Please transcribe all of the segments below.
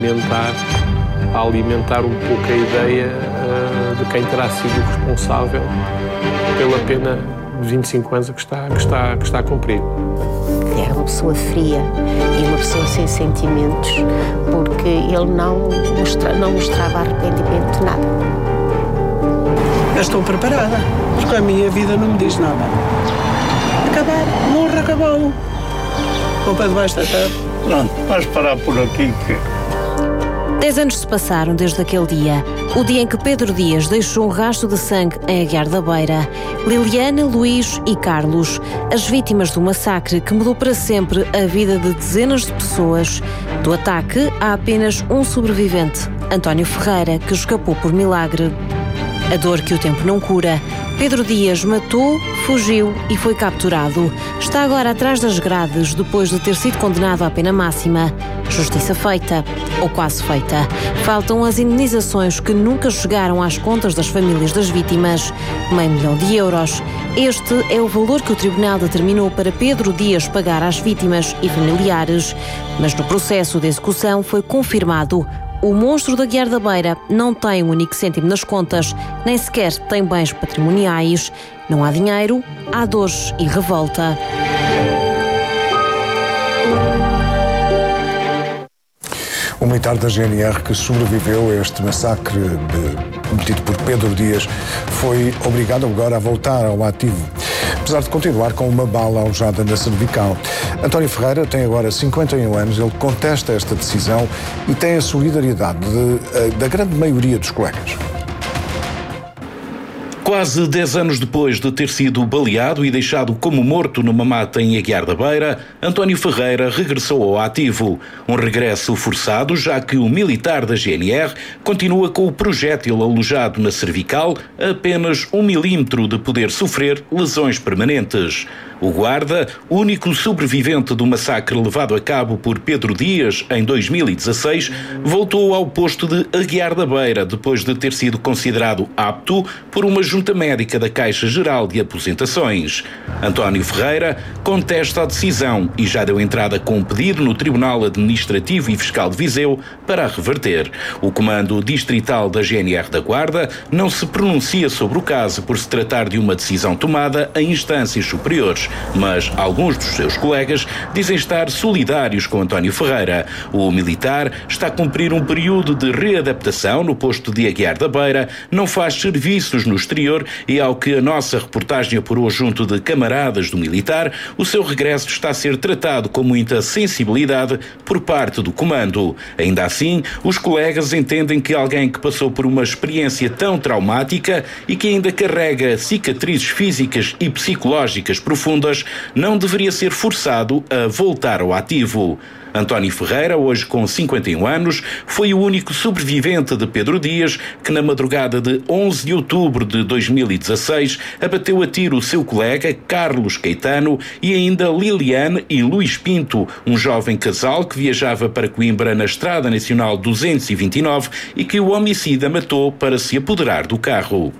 a alimentar um pouco a ideia de quem terá sido o responsável pela pena de 25 anos que está a cumprir. Era uma pessoa fria e uma pessoa sem sentimentos, porque ele não mostrava arrependimento de nada. Eu estou preparada, porque a minha vida não me diz nada. Morre, acabou. Vou para debaixo da terra. Pronto, vais parar por aqui que... 10 anos se passaram desde aquele dia, o dia em que Pedro Dias deixou um rastro de sangue em Aguiar da Beira. Liliana, Luís e Carlos, as vítimas do massacre que mudou para sempre a vida de dezenas de pessoas. Do ataque, há apenas um sobrevivente, António Ferreira, que escapou por milagre. A dor que o tempo não cura. Pedro Dias matou, fugiu e foi capturado. Está agora atrás das grades depois de ter sido condenado à pena máxima. Justiça feita, ou quase feita. Faltam as indenizações que nunca chegaram às contas das famílias das vítimas. €500 mil. Este é o valor que o tribunal determinou para Pedro Dias pagar às vítimas e familiares. Mas no processo de execução foi confirmado: o monstro da Aguiar da Beira não tem um único cêntimo nas contas, nem sequer tem bens patrimoniais. Não há dinheiro, há dores e revolta. O militar da GNR que sobreviveu a este massacre cometido por Pedro Dias foi obrigado agora a voltar ao ativo, apesar de continuar com uma bala alojada na cervical. António Ferreira tem agora 51 anos, ele contesta esta decisão e tem a solidariedade da grande maioria dos colegas. Quase 10 anos depois de ter sido baleado e deixado como morto numa mata em Aguiar da Beira, António Ferreira regressou ao ativo. Um regresso forçado, já que o militar da GNR continua com o projétil alojado na cervical a apenas 1 milímetro de poder sofrer lesões permanentes. O guarda, único sobrevivente do massacre levado a cabo por Pedro Dias em 2016, voltou ao posto de Aguiar da Beira depois de ter sido considerado apto por uma junta médica da Caixa Geral de Aposentações. António Ferreira contesta a decisão e já deu entrada com um pedido no Tribunal Administrativo e Fiscal de Viseu para a reverter. O Comando Distrital da GNR da Guarda não se pronuncia sobre o caso por se tratar de uma decisão tomada em instâncias superiores, mas alguns dos seus colegas dizem estar solidários com António Ferreira. O militar está a cumprir um período de readaptação no posto de Aguiar da Beira, não faz serviços no exterior e, ao que a nossa reportagem apurou junto de camaradas do militar, o seu regresso está a ser tratado com muita sensibilidade por parte do comando. Ainda assim, os colegas entendem que alguém que passou por uma experiência tão traumática e que ainda carrega cicatrizes físicas e psicológicas profundas não deveria ser forçado a voltar ao ativo. António Ferreira, hoje com 51 anos, foi o único sobrevivente de Pedro Dias que na madrugada de 11 de outubro de 2016 abateu a tiro o seu colega Carlos Caetano e ainda Liliane e Luís Pinto, um jovem casal que viajava para Coimbra na Estrada Nacional 229 e que o homicida matou para se apoderar do carro.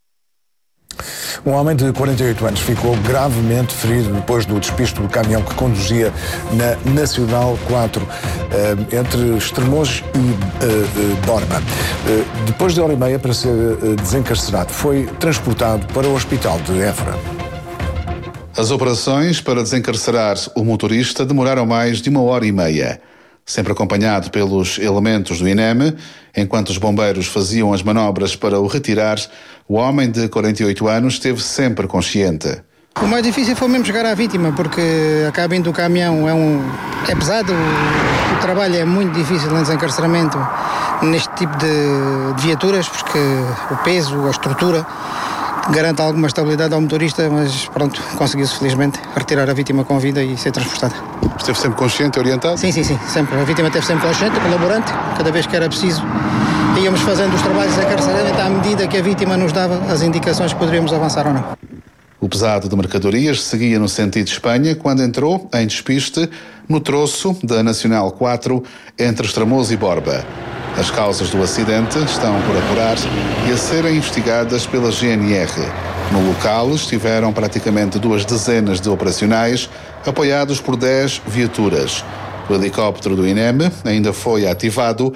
Um homem de 48 anos ficou gravemente ferido depois do despiste do caminhão que conduzia na Nacional 4 entre Estremoz e Borba. Depois de hora e meia para ser desencarcerado, foi transportado para o hospital de Évora. As operações para desencarcerar o motorista demoraram mais de 1h30. Sempre acompanhado pelos elementos do INEM, enquanto os bombeiros faziam as manobras para o retirar, o homem de 48 anos esteve sempre consciente. O mais difícil foi mesmo chegar à vítima, porque a cabine do caminhão é pesado, o trabalho é muito difícil no desencarceramento neste tipo de viaturas, porque o peso, a estrutura garante alguma estabilidade ao motorista, mas pronto, conseguiu-se felizmente retirar a vítima com vida e ser transportada. Esteve sempre consciente e orientado? Sim, sempre. A vítima esteve sempre consciente, colaborante, cada vez que era preciso. Íamos fazendo os trabalhos de encarceramento à medida que a vítima nos dava as indicações que poderíamos avançar ou não. O pesado de mercadorias seguia no sentido Espanha quando entrou em despiste no troço da Nacional 4 entre Estremoz e Borba. As causas do acidente estão por apurar e a serem investigadas pela GNR. No local estiveram praticamente 2 dezenas de operacionais, apoiados por 10 viaturas. O helicóptero do INEM ainda foi ativado